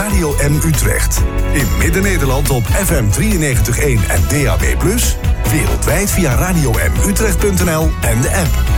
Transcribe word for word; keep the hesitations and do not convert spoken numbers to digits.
Radio M Utrecht. In Midden-Nederland op F M drieënnegentig komma één en D A B plus. Wereldwijd via radio m utrecht punt n l en de app.